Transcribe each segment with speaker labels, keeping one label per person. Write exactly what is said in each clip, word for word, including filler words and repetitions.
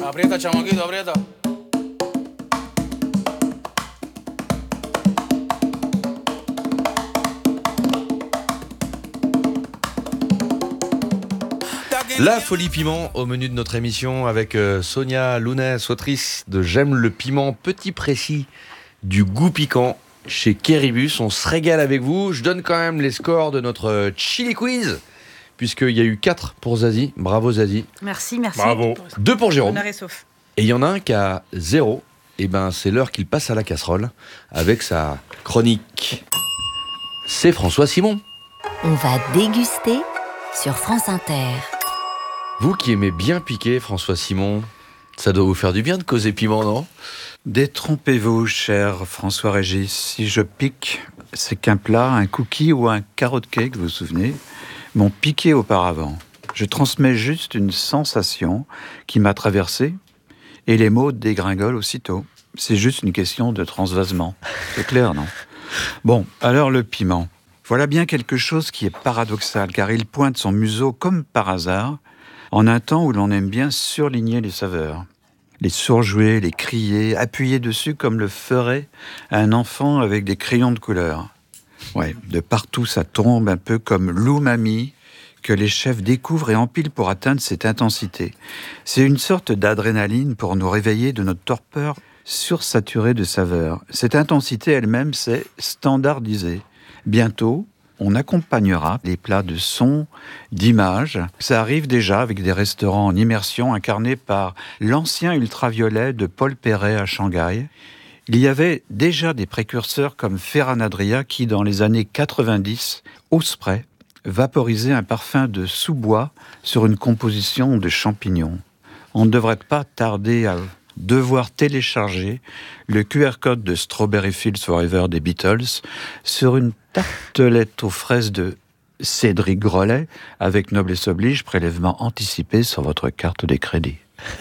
Speaker 1: Aprieta, chamaquito, aprieta.
Speaker 2: La folie piment au menu de notre émission avec euh, Sonia Lounès, autrice de J'aime le piment, petit précis du goût piquant chez Kéribus. On se régale avec vous. Je donne quand même les scores de notre Chili Quiz, puisqu'il y a eu quatre pour Zazie. Bravo Zazie.
Speaker 3: Merci, merci.
Speaker 2: Bravo. deux pour Jérôme.
Speaker 3: Honneur et sauf.
Speaker 2: Et il y en a un qui a zéro. Et ben c'est l'heure qu'il passe à la casserole avec sa chronique. C'est François Simon.
Speaker 4: On va déguster sur France Inter.
Speaker 2: Vous qui aimez bien piquer, François Simon, ça doit vous faire du bien de causer piment, non ?
Speaker 5: Détrompez-vous, cher François-Régis. Si je pique, c'est qu'un plat, un cookie ou un carrot cake, vous vous souvenez, m'ont piqué auparavant. Je transmets juste une sensation qui m'a traversé et les mots dégringolent aussitôt. C'est juste une question de transvasement. C'est clair, non ? Bon, alors le piment. Voilà bien quelque chose qui est paradoxal, car il pointe son museau comme par hasard, en un temps où l'on aime bien surligner les saveurs. Les surjouer, les crier, appuyer dessus comme le ferait un enfant avec des crayons de couleur. Ouais, de partout ça tombe un peu comme l'umami que les chefs découvrent et empilent pour atteindre cette intensité. C'est une sorte d'adrénaline pour nous réveiller de notre torpeur sursaturée de saveurs. Cette intensité elle-même, c'est standardisé. Bientôt, on accompagnera les plats de son, d'images. Ça arrive déjà avec des restaurants en immersion incarnés par l'ancien ultraviolet de Paul Perret à Shanghai. Il y avait déjà des précurseurs comme Ferran Adria qui, dans les années quatre-vingt-dix, au spray, vaporisait un parfum de sous-bois sur une composition de champignons. On ne devrait pas tarder à devoir télécharger le Q R code de Strawberry Fields Forever des Beatles sur une tartelette aux fraises de Cédric Grolet avec noblesse oblige, prélèvement anticipé sur votre carte des crédits.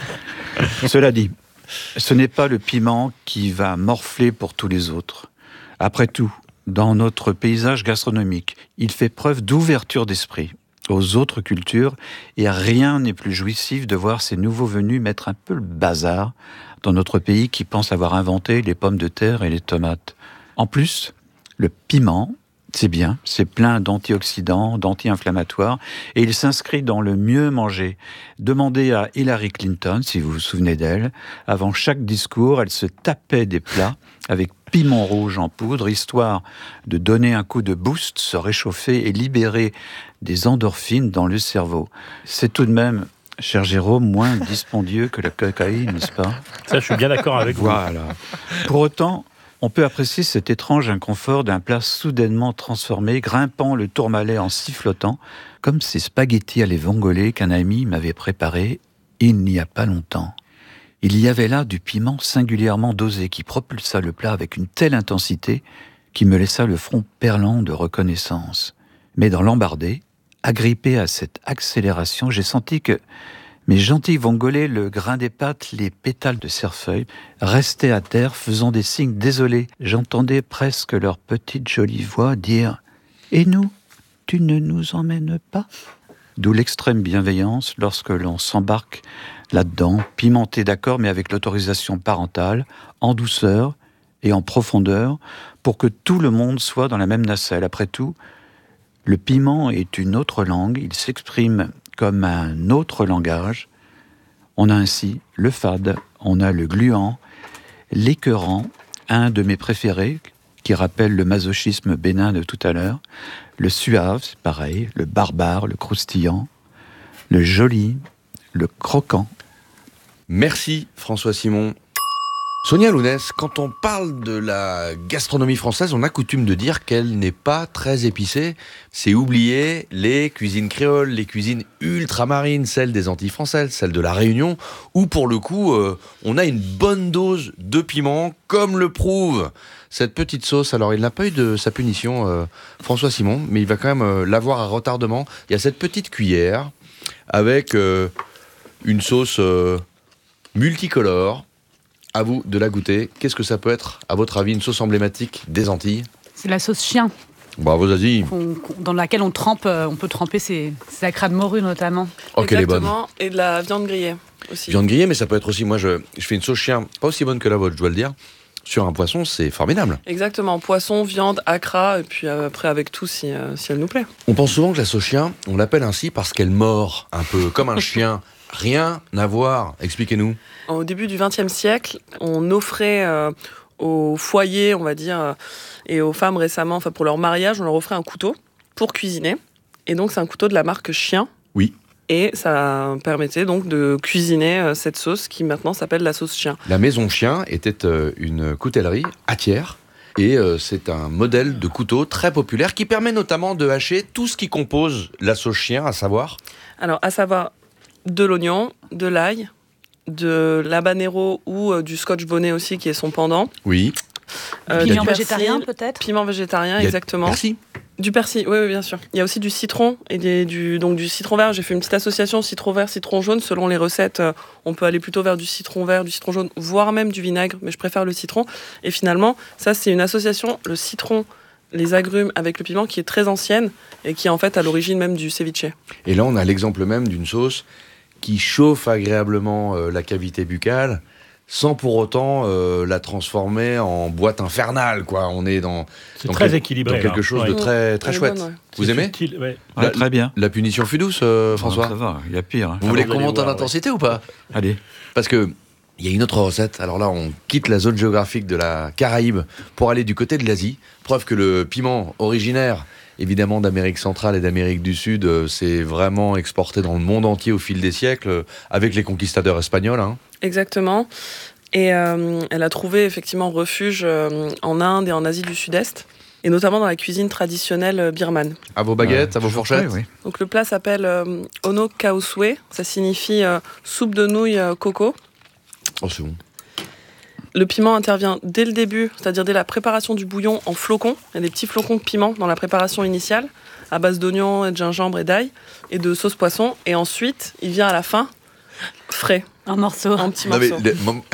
Speaker 5: Cela dit, ce n'est pas le piment qui va morfler pour tous les autres. Après tout, dans notre paysage gastronomique, il fait preuve d'ouverture d'esprit aux autres cultures, et rien n'est plus jouissif de voir ces nouveaux venus mettre un peu le bazar dans notre pays qui pense avoir inventé les pommes de terre et les tomates. En plus, le piment, c'est bien, c'est plein d'antioxydants, d'anti-inflammatoires, et il s'inscrit dans le mieux manger. Demandez à Hillary Clinton, si vous vous souvenez d'elle, avant chaque discours, elle se tapait des plats avec piment rouge en poudre, histoire de donner un coup de boost, se réchauffer et libérer des endorphines dans le cerveau. C'est tout de même, cher Jérôme, moins dispendieux que la cocaïne, n'est-ce pas ?
Speaker 6: Ça, je suis bien d'accord avec vous.
Speaker 5: Voilà. Pour autant, on peut apprécier cet étrange inconfort d'un plat soudainement transformé, grimpant le tourmalet en sifflotant, comme ces spaghettis à les vongolais qu'un ami m'avait préparés il n'y a pas longtemps. Il y avait là du piment singulièrement dosé qui propulsa le plat avec une telle intensité qui me laissa le front perlant de reconnaissance. Mais dans l'embardé, agrippé à cette accélération, j'ai senti que mes gentils vongolais, le grain des pâtes, les pétales de cerfeuil, restaient à terre, faisant des signes désolés. J'entendais presque leur petite jolie voix dire « Et nous, tu ne nous emmènes pas ?» D'où l'extrême bienveillance lorsque l'on s'embarque là-dedans, pimenté d'accord, mais avec l'autorisation parentale, en douceur et en profondeur, pour que tout le monde soit dans la même nacelle. Après tout, le piment est une autre langue, il s'exprime comme un autre langage. On a ainsi le fade, on a le gluant, l'écœurant, un de mes préférés, qui rappelle le masochisme bénin de tout à l'heure, le suave, c'est pareil, le barbare, le croustillant, le joli, le croquant.
Speaker 2: Merci François Simon. Sonia Lounès, quand on parle de la gastronomie française, on a coutume de dire qu'elle n'est pas très épicée. C'est oublier les cuisines créoles, les cuisines ultramarines, celles des Antilles françaises, celles de la Réunion, où pour le coup, euh, on a une bonne dose de piment, comme le prouve cette petite sauce. Alors, il n'a pas eu de sa punition, euh, François Simon, mais il va quand même euh, l'avoir à retardement. Il y a cette petite cuillère avec euh, une sauce euh, multicolore. À vous de la goûter. Qu'est-ce que ça peut être, à votre avis, une sauce emblématique des Antilles ?
Speaker 3: C'est la sauce chien.
Speaker 2: Bravo Zazie.
Speaker 3: Qu'on- qu'on- dans laquelle on trempe, euh, on peut tremper ses, ses acras de morue notamment.
Speaker 2: Oh, qu'elle est bonne.
Speaker 7: Exactement, et de la viande grillée.
Speaker 1: aussi.
Speaker 2: Viande grillée, mais ça peut être aussi, moi je, je fais une sauce chien, pas aussi bonne que la vôtre, je dois le dire. Sur un poisson, c'est formidable.
Speaker 1: Exactement, poisson, viande, acra, et puis euh, après avec tout si, euh, si elle nous plaît.
Speaker 2: On pense souvent que la sauce chien, on l'appelle ainsi parce qu'elle mord un peu comme un chien. Rien à voir, expliquez-nous.
Speaker 1: Au début du vingtième siècle, on offrait euh, aux foyers, on va dire, euh, et aux femmes récemment, enfin pour leur mariage, on leur offrait un couteau pour cuisiner. Et donc c'est un couteau de la marque Chien.
Speaker 2: Oui.
Speaker 1: Et ça permettait donc de cuisiner euh, cette sauce qui maintenant s'appelle la sauce chien.
Speaker 2: La maison Chien était euh, une coutellerie à Thiers. Et euh, c'est un modèle de couteau très populaire qui permet notamment de hacher tout ce qui compose la sauce chien, à savoir.
Speaker 1: Alors, à savoir de l'oignon, de l'ail, de l'habanero ou euh, du scotch bonnet aussi qui est son pendant.
Speaker 2: Oui.
Speaker 1: Euh,
Speaker 3: Piment
Speaker 1: du persil,
Speaker 3: végétarien peut-être.
Speaker 1: Piment végétarien,
Speaker 2: Il y a-
Speaker 1: exactement.
Speaker 2: Merci.
Speaker 1: Du persil, oui, oui, bien sûr. Il y a aussi du citron et des, du, donc du citron vert. J'ai fait une petite association citron vert, citron jaune. Selon les recettes, euh, on peut aller plutôt vers du citron vert, du citron jaune, voire même du vinaigre, mais je préfère le citron. Et finalement, ça, c'est une association, le citron, les agrumes avec le piment, qui est très ancienne et qui est en fait à l'origine même du ceviche.
Speaker 2: Et là, on a l'exemple même d'une sauce qui chauffe agréablement euh, la cavité buccale, sans pour autant euh, la transformer en boîte infernale, quoi. On est dans,
Speaker 6: C'est
Speaker 2: dans
Speaker 6: très
Speaker 2: quel-
Speaker 6: équilibré.
Speaker 2: dans quelque
Speaker 6: là.
Speaker 2: chose
Speaker 6: Ouais.
Speaker 2: de très, très
Speaker 1: Elle est
Speaker 2: chouette.
Speaker 1: bonne, ouais.
Speaker 2: Vous
Speaker 6: C'est
Speaker 2: aimez
Speaker 6: subtil, ouais.
Speaker 5: Ouais,
Speaker 2: La-
Speaker 5: très bien.
Speaker 2: La punition fut douce, euh, François.
Speaker 5: Ça va, il y a pire. hein.
Speaker 2: Vous voulez
Speaker 6: Alors,
Speaker 2: qu'on
Speaker 6: vous
Speaker 2: monte
Speaker 6: allez
Speaker 2: en
Speaker 6: voir,
Speaker 2: intensité ou pas?
Speaker 5: Allez.
Speaker 2: Parce que il y a une autre recette. Alors là, on quitte la zone géographique de la Caraïbe pour aller du côté de l'Asie. Preuve que le piment originaire, évidemment, d'Amérique centrale et d'Amérique du Sud, euh, s'est vraiment exporté dans le monde entier au fil des siècles, euh, avec les conquistadors espagnols. Hein.
Speaker 1: Exactement. Et euh, elle a trouvé effectivement refuge euh, en Inde et en Asie du Sud-Est, et notamment dans la cuisine traditionnelle euh, birmane.
Speaker 2: À vos baguettes,
Speaker 5: Euh,
Speaker 2: à vos
Speaker 5: je
Speaker 2: fourchettes.
Speaker 5: ferai, oui.
Speaker 1: Donc le plat s'appelle euh, ono kaoswe, ça signifie euh, soupe de nouilles euh, coco.
Speaker 2: Oh, c'est bon.
Speaker 1: Le piment intervient dès le début, c'est-à-dire dès la préparation du bouillon en flocons. Il y a des petits flocons de piment dans la préparation initiale, à base d'oignons, de gingembre et d'ail, et de sauce poisson. Et ensuite, il vient à la fin, frais,
Speaker 3: Un morceau.
Speaker 1: en petits
Speaker 2: Non, mais
Speaker 1: morceaux.
Speaker 2: le- mon-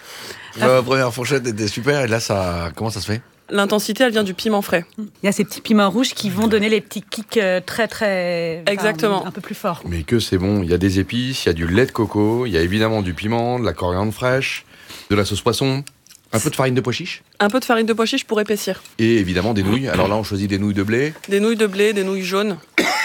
Speaker 2: Ma première fourchette était super, et là, ça, comment ça se fait?
Speaker 1: L'intensité, elle vient du piment frais.
Speaker 3: Il y a ces petits piments rouges qui vont donner les petits kicks euh, très très. enfin,
Speaker 1: Exactement.
Speaker 3: Un peu plus forts.
Speaker 2: Mais que c'est bon, il y a des épices, il y a du lait de coco, il y a évidemment du piment, de la coriandre fraîche, de la sauce poisson, un peu de farine de pois chiche,
Speaker 1: Un peu de farine de pois chiche pour épaissir.
Speaker 2: et évidemment des nouilles. Alors là, on choisit des nouilles de blé.
Speaker 1: Des nouilles de blé, des nouilles jaunes.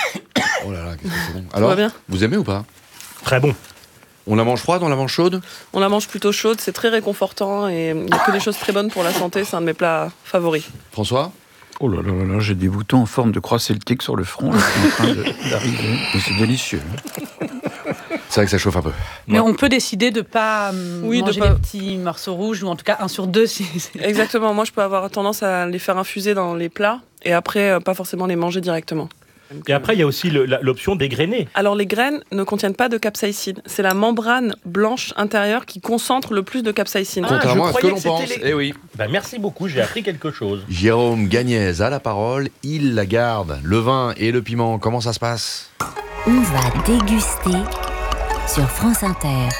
Speaker 2: Oh là là, qu'est-ce que c'est bon. Alors,
Speaker 1: va bien
Speaker 2: vous aimez ou pas?
Speaker 6: Très bon.
Speaker 2: On la mange froide, on la mange chaude?
Speaker 1: On la mange plutôt chaude, c'est très réconfortant et il n'y a que des choses très bonnes pour la santé. C'est un de mes plats favoris.
Speaker 2: François?
Speaker 5: Oh là là là là, j'ai des boutons en forme de croix celtique sur le front là, qui sont en train de- d'arriver. Mais c'est délicieux.
Speaker 2: C'est vrai que ça chauffe un peu.
Speaker 3: Mais
Speaker 6: Ouais.
Speaker 3: on peut décider de pas euh,
Speaker 1: Oui, de
Speaker 3: manger
Speaker 1: pas-
Speaker 3: les petits morceaux rouges, ou en tout cas un sur deux. Si c'est-
Speaker 1: Exactement, moi je peux avoir tendance à les faire infuser dans les plats et après euh, pas forcément les manger directement.
Speaker 6: Et après, il y a aussi le- la- l'option dégrainer.
Speaker 1: Alors les graines ne contiennent pas de capsaïcine. C'est la membrane blanche intérieure qui concentre le plus de capsaïcine.
Speaker 6: Ah,
Speaker 2: Contrairement
Speaker 6: je
Speaker 2: à ce que
Speaker 6: croyais
Speaker 2: l'on
Speaker 6: que
Speaker 2: pense.
Speaker 6: c'était les-
Speaker 2: Eh oui.
Speaker 6: Bah, merci beaucoup, j'ai appris quelque chose.
Speaker 2: Jérôme Gagnès a la parole, il la garde. Le vin et le piment, comment ça se passe?
Speaker 4: On va déguster sur France Inter.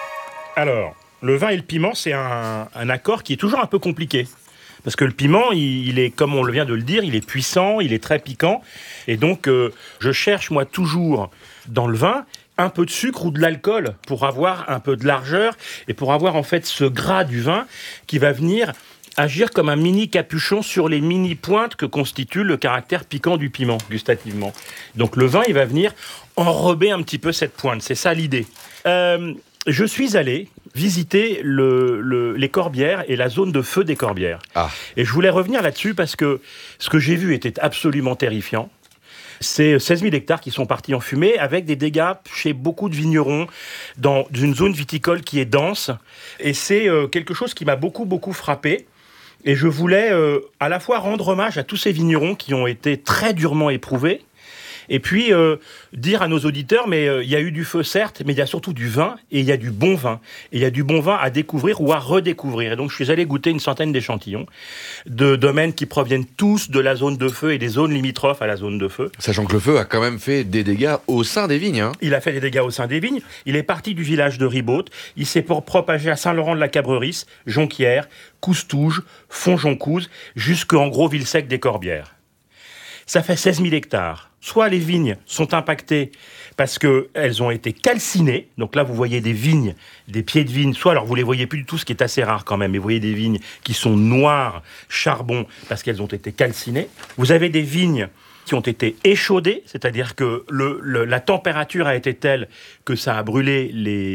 Speaker 6: Alors, le vin et le piment, c'est un, un accord qui est toujours un peu compliqué. Parce que le piment, il, il est, comme on le vient de le dire, il est puissant, il est très piquant. Et donc, euh, je cherche, moi, toujours, dans le vin, un peu de sucre ou de l'alcool pour avoir un peu de largeur et pour avoir, en fait, ce gras du vin qui va venir agir comme un mini capuchon sur les mini pointes que constitue le caractère piquant du piment, gustativement. Donc, le vin, il va venir enrober un petit peu cette pointe. C'est ça l'idée. Euh, je suis allé visiter le, le- les Corbières et la zone de feu des Corbières.
Speaker 2: Ah.
Speaker 6: Et je voulais revenir là-dessus parce que ce que j'ai vu était absolument terrifiant. C'est seize mille hectares qui sont partis en fumée avec des dégâts chez beaucoup de vignerons dans une zone viticole qui est dense. Et c'est euh, quelque chose qui m'a beaucoup, beaucoup frappé. Et je voulais euh, à la fois rendre hommage à tous ces vignerons qui ont été très durement éprouvés, et puis euh, dire à nos auditeurs, mais euh, il y a eu du feu certes, mais il y a surtout du vin, et il y a du bon vin. Et il y a du bon vin à découvrir ou à redécouvrir. Et donc je suis allé goûter une centaine d'échantillons de domaines qui proviennent tous de la zone de feu et des zones limitrophes à la zone de feu.
Speaker 2: Sachant que le feu a quand même fait des dégâts au sein des vignes. Hein.
Speaker 6: Il a fait des dégâts au sein des vignes. Il est parti du village de Ribaute. Il s'est pour- propagé à Saint-Laurent-de-la-Cabrerisse, Jonquière, Coustouge, Fonjoncouz, jusqu'en gros Villesec des Corbières. Ça fait seize mille hectares soit les vignes sont impactées parce qu'elles ont été calcinées. Donc là, vous voyez des vignes, des pieds de vigne, soit, alors vous les voyez plus du tout, ce qui est assez rare quand même, mais vous voyez des vignes qui sont noires, charbon, parce qu'elles ont été calcinées. Vous avez des vignes qui ont été échaudées, c'est-à-dire que le, le, la température a été telle que ça a brûlé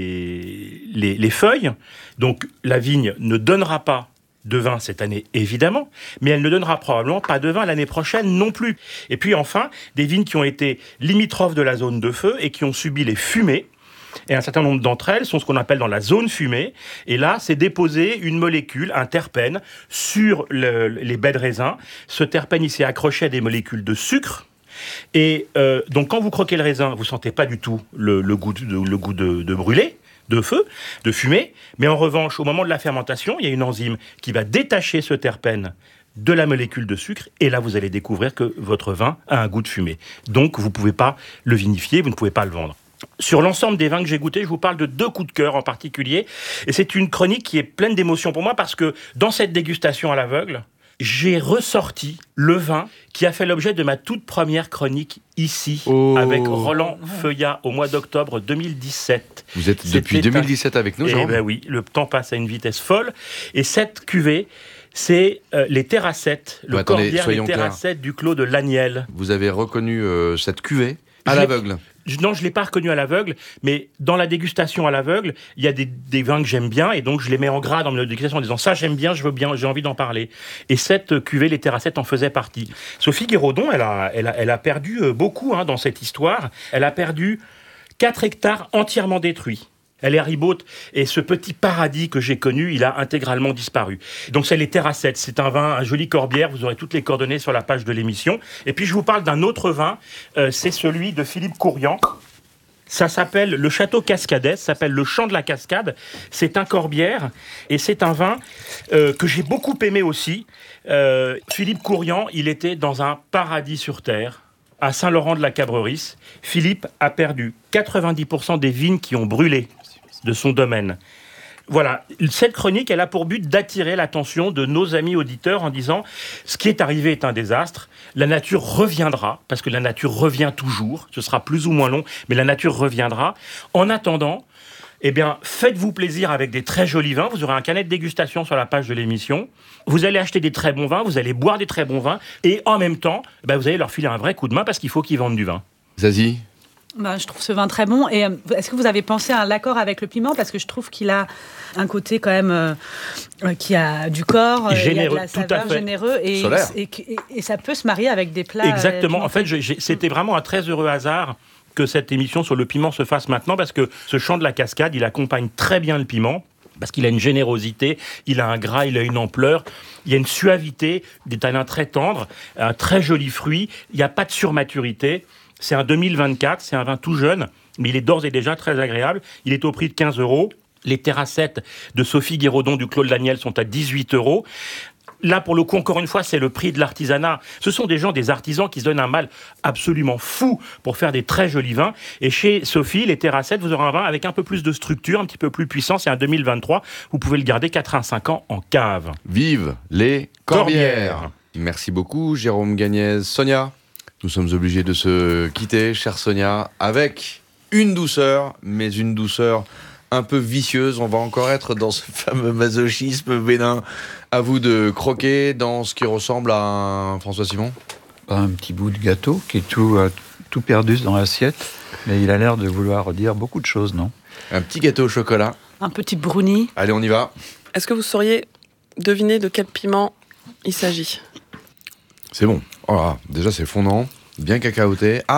Speaker 6: les, les, les feuilles. Donc la vigne ne donnera pas de vin cette année, évidemment, mais elle ne donnera probablement pas de vin l'année prochaine non plus. Et puis enfin, des vignes qui ont été limitrophes de la zone de feu et qui ont subi les fumées. Et un certain nombre d'entre elles sont ce qu'on appelle dans la zone fumée. Et là, c'est déposer une molécule, un terpène, sur le, les baies de raisin. Ce terpène, il s'est accroché à des molécules de sucre. Et euh, donc, quand vous croquez le raisin, vous sentez pas du tout le, le goût, de, le goût de, de brûlé, de feu, de fumée. Mais en revanche, au moment de la fermentation, il y a une enzyme qui va détacher ce terpène de la molécule de sucre, et là vous allez découvrir que votre vin a un goût de fumée. Donc vous ne pouvez pas le vinifier, vous ne pouvez pas le vendre. Sur l'ensemble des vins que j'ai goûtés, je vous parle de deux coups de cœur en particulier, et c'est une chronique qui est pleine d'émotions pour moi, parce que dans cette dégustation à l'aveugle, j'ai ressorti le vin qui a fait l'objet de ma toute première chronique ici, oh. avec Roland Feuillat, au mois d'octobre deux mille dix-sept.
Speaker 2: Vous êtes depuis C'était deux mille dix-sept un... avec nous, Jean ?
Speaker 6: Eh ben oui, le temps passe à une vitesse folle, et cette cuvée, c'est euh, les terrassettes, le
Speaker 2: attendez,
Speaker 6: corbière des terrassettes du Clos de Laniel.
Speaker 2: Vous avez reconnu euh, cette cuvée à l'aveugle ?
Speaker 6: Non, je ne l'ai pas reconnu à l'aveugle, mais dans la dégustation à l'aveugle, il y a des, des vins que j'aime bien, et donc je les mets en gras dans ma dégustation en disant ça j'aime bien, je veux bien, j'ai envie d'en parler. Et cette cuvée, les terrassettes, en faisait partie. Sophie Guéraudon, elle a, elle a, elle a perdu beaucoup hein, dans cette histoire. Elle a perdu quatre hectares entièrement détruits. Elle est haribote, et ce petit paradis que j'ai connu, il a intégralement disparu. Donc c'est les terrassettes, c'est un vin, un joli corbière, vous aurez toutes les coordonnées sur la page de l'émission. Et puis je vous parle d'un autre vin, euh, c'est celui de Philippe Courrian. Ça s'appelle le Château Cascadet, ça s'appelle le Champ de la Cascade. C'est un corbière, et c'est un vin euh, que j'ai beaucoup aimé aussi. Euh, Philippe Courrian, il était dans un paradis sur terre, à Saint-Laurent-de-la-Cabrerie. Philippe a perdu quatre-vingt-dix pour cent des vignes qui ont brûlé de son domaine. Voilà, cette chronique, elle a pour but d'attirer l'attention de nos amis auditeurs en disant « Ce qui est arrivé est un désastre, la nature reviendra, parce que la nature revient toujours, ce sera plus ou moins long, mais la nature reviendra. En attendant, eh bien, faites-vous plaisir avec des très jolis vins, vous aurez un carnet de dégustation sur la page de l'émission, vous allez acheter des très bons vins, vous allez boire des très bons vins, et en même temps, eh bien, vous allez leur filer un vrai coup de main, parce qu'il faut qu'ils vendent du vin. »
Speaker 2: Zazie ?
Speaker 3: Ben, je trouve ce vin très bon. Et euh, est-ce que vous avez pensé à l'accord avec le piment ? Parce que je trouve qu'il a un côté quand même euh, qui a du corps,
Speaker 6: généreux,
Speaker 3: il a de la
Speaker 6: tout à
Speaker 3: saveur,
Speaker 6: fait.
Speaker 3: généreux, et, et, et, et ça peut se marier avec des plats.
Speaker 6: Exactement. Euh, en fait, je, j'ai, c'était vraiment un très heureux hasard que cette émission sur le piment se fasse maintenant, parce que ce Champ de la Cascade, il accompagne très bien le piment. Parce qu'il a une générosité, il a un gras, il a une ampleur, il y a une suavité, des tanins très tendres, un très joli fruit, il n'y a pas de surmaturité. C'est un deux mille vingt-quatre, c'est un vin tout jeune, mais il est d'ores et déjà très agréable. Il est au prix de quinze euros. Les terrassettes de Sophie Guéraudon du Clos de Laniel sont à dix-huit euros. Là, pour le coup, encore une fois, c'est le prix de l'artisanat. Ce sont des gens, des artisans qui se donnent un mal absolument fou pour faire des très jolis vins. Et chez Sophie, les terrassettes, vous aurez un vin avec un peu plus de structure, un petit peu plus puissant. C'est un deux mille vingt-trois. Vous pouvez le garder quatre à cinq ans en cave.
Speaker 2: Vive les corbières.
Speaker 6: Corbières.
Speaker 2: Merci beaucoup, Jérôme Gagnez. Sonia, nous sommes obligés de se quitter, chère Sonia, avec une douceur, mais une douceur un peu vicieuse. On va encore être dans ce fameux masochisme bénin. À vous de croquer dans ce qui ressemble à un François Simon.
Speaker 5: Un petit bout de gâteau qui est tout, euh, tout perdu dans l'assiette, mais il a l'air de vouloir dire beaucoup de choses, non ?
Speaker 2: Un petit gâteau au chocolat.
Speaker 3: Un petit brownie.
Speaker 2: Allez, on y va.
Speaker 1: Est-ce que vous sauriez deviner de quel piment il s'agit ?
Speaker 2: C'est bon. Oh là, déjà, c'est fondant, bien cacaoté. Ah,